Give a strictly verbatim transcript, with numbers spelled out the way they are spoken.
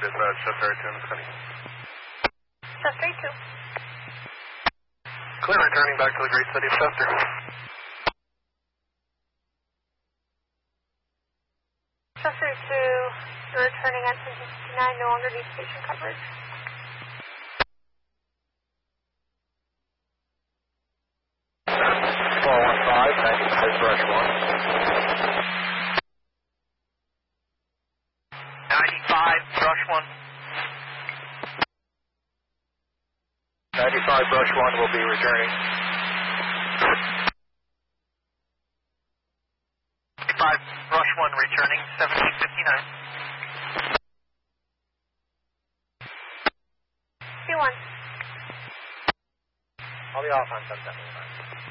Dispatch, Chester two, Sunny. Chester two. Clear, returning back to the great city of Chester. Chester two, you're returning at ten fifty-nine, no longer need station coverage. four one five, ninety-five, brush one. ninety-five, brush one. ninety-five, brush one will be returning. ninety-five, brush one returning, seventeen fifty-nine. two one. I'll be off on ten seventy-nine.